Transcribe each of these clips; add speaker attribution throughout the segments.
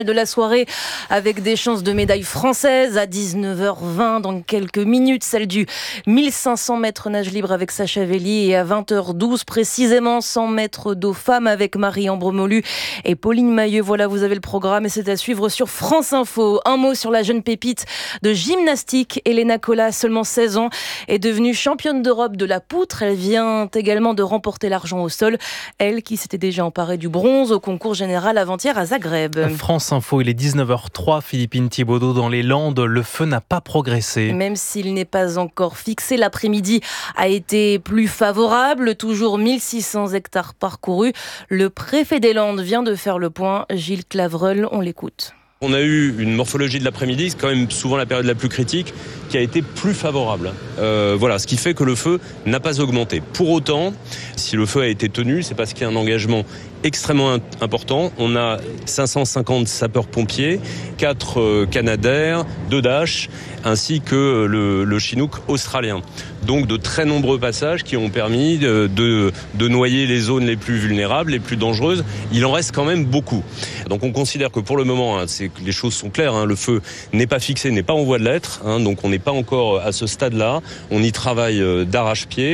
Speaker 1: De la soirée avec des chances de médaille française à 19h20 dans quelques minutes, celle du 1500 mètres nage libre avec Sacha Velli et à 20h12 précisément 100 mètres d'eau femme avec Marie Ambremolu et Pauline Mahieu. Voilà, vous avez le programme et c'est à suivre sur France Info. Un mot sur la jeune pépite de gymnastique, Elena Colas, seulement 16 ans, est devenue championne d'Europe de la poutre. Elle vient également de remporter l'argent au sol, elle qui s'était déjà emparée du bronze au concours général avant-hier à Zagreb.
Speaker 2: France Info, il est 19h03, Philippine Thibaudeau dans les Landes, le feu n'a pas progressé.
Speaker 1: Même s'il n'est pas encore fixé, l'après-midi a été plus favorable, toujours 1600 hectares parcourus. Le préfet des Landes vient de faire le point, Gilles Clavreul, on l'écoute.
Speaker 3: On a eu une morphologie de l'après-midi, c'est quand même souvent la période la plus critique, qui a été plus favorable. Voilà, ce qui fait que le feu n'a pas augmenté. Pour autant, si le feu a été tenu, c'est parce qu'il y a un engagement extrêmement important. On a 550 sapeurs-pompiers, 4 Canadair, 2 Dash, ainsi que le Chinook australien. Donc de très nombreux passages qui ont permis de noyer les zones les plus vulnérables, les plus dangereuses. Il en reste quand même beaucoup. Donc on considère que pour le moment, les choses sont claires. Le feu n'est pas fixé, n'est pas en voie de l'être. Donc on n'est pas encore à ce stade-là. On y travaille d'arrache-pied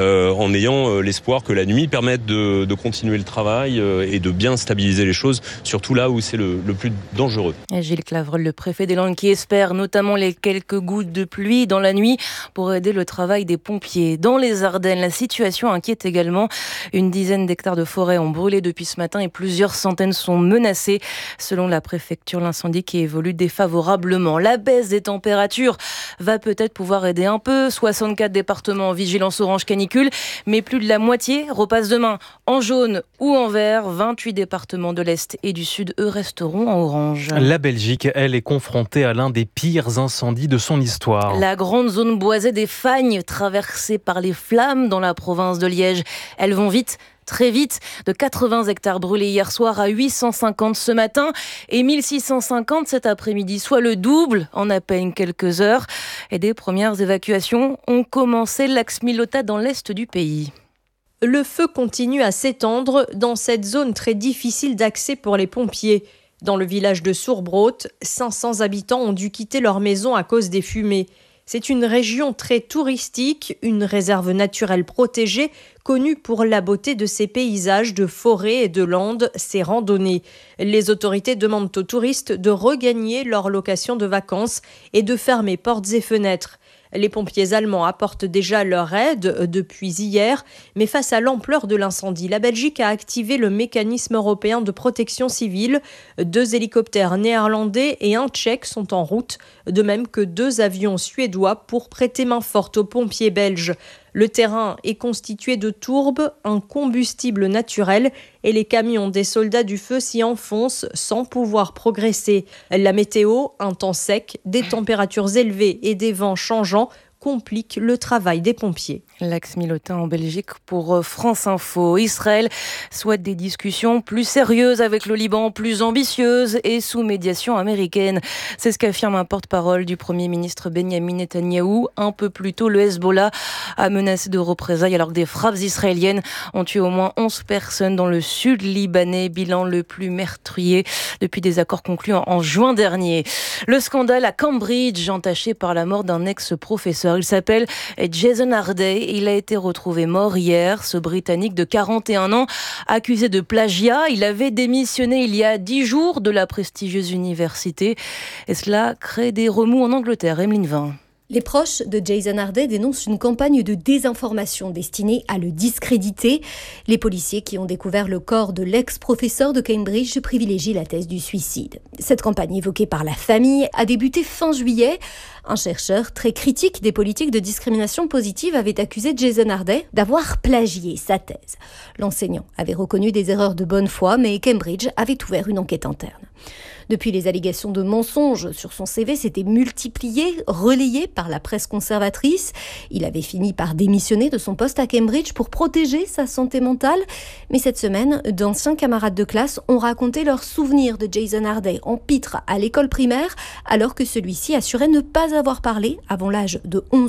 Speaker 3: en ayant l'espoir que la nuit permette de continuer le travail et de bien stabiliser les choses, surtout là où c'est le plus dangereux.
Speaker 1: Et Gilles Clavreul, le préfet des Landes, qui espère notamment les quelques gouttes de pluie dans la nuit pour aider le travail des pompiers. Dans les Ardennes, la situation inquiète également. Une dizaine d'hectares de forêt ont brûlé depuis ce matin et plusieurs centaines sont menacées. Selon la préfecture, l'incendie qui évolue défavorablement. La baisse des températures va peut-être pouvoir aider un peu. 64 départements en vigilance orange canicule, mais plus de la moitié repasse demain en jaune ou en vert. 28 départements de l'Est et du Sud, eux, resteront en orange.
Speaker 2: La Belgique, elle, est confrontée à l'un des pires incendies de son histoire.
Speaker 1: La grande zone boisée des Fagnes, traversée par les flammes dans la province de Liège. Elles vont vite, très vite, de 80 hectares brûlés hier soir à 850 ce matin et 1650 cet après-midi, soit le double en à peine quelques heures. Et des premières évacuations ont commencé l'Ax-Milota dans l'est du pays.
Speaker 4: Le feu continue à s'étendre dans cette zone très difficile d'accès pour les pompiers. Dans le village de Sourbrot, 500 habitants ont dû quitter leur maison à cause des fumées. C'est une région très touristique, une réserve naturelle protégée, connue pour la beauté de ses paysages de forêts et de landes, ses randonnées. Les autorités demandent aux touristes de regagner leur location de vacances et de fermer portes et fenêtres. Les pompiers allemands apportent déjà leur aide depuis hier, mais face à l'ampleur de l'incendie, la Belgique a activé le mécanisme européen de protection civile. 2 hélicoptères néerlandais et 1 tchèque sont en route, de même que 2 avions suédois pour prêter main forte aux pompiers belges. Le terrain est constitué de tourbes, un combustible naturel, et les camions des soldats du feu s'y enfoncent sans pouvoir progresser. La météo, un temps sec, des températures élevées et des vents changeants complique le travail des pompiers.
Speaker 1: L'Ax-Milota en Belgique pour France Info. Israël souhaite des discussions plus sérieuses avec le Liban, plus ambitieuses et sous médiation américaine. C'est ce qu'affirme un porte-parole du Premier ministre Benyamin Netanyahou. Un peu plus tôt, le Hezbollah a menacé de représailles alors que des frappes israéliennes ont tué au moins 11 personnes dans le sud libanais, bilan le plus meurtrier depuis des accords conclus en juin dernier. Le scandale à Cambridge, entaché par la mort d'un ex-professeur. Il s'appelle Jason Harday. Il a été retrouvé mort hier. Ce Britannique de 41 ans, accusé de plagiat. Il avait démissionné il y a 10 jours de la prestigieuse université. Et cela crée des remous en Angleterre. Emeline Vin.
Speaker 5: Les proches de Jason Harday dénoncent une campagne de désinformation destinée à le discréditer. Les policiers qui ont découvert le corps de l'ex-professeur de Cambridge privilégient la thèse du suicide. Cette campagne évoquée par la famille a débuté fin juillet. Un chercheur très critique des politiques de discrimination positive avait accusé Jason Harday d'avoir plagié sa thèse. L'enseignant avait reconnu des erreurs de bonne foi, mais Cambridge avait ouvert une enquête interne. Depuis, les allégations de mensonges sur son CV s'étaient multipliées, relayées par la presse conservatrice. Il avait fini par démissionner de son poste à Cambridge pour protéger sa santé mentale. Mais cette semaine, d'anciens camarades de classe ont raconté leurs souvenirs de Jason Harday en pitre à l'école primaire, alors que celui-ci assurait ne pas avoir parlé, avant l'âge de 11 ans,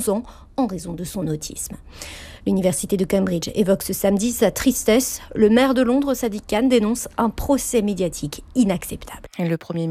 Speaker 5: en raison de son autisme. L'université de Cambridge évoque ce samedi sa tristesse. Le maire de Londres, Sadiq Khan, dénonce un procès médiatique inacceptable.
Speaker 1: Et le premier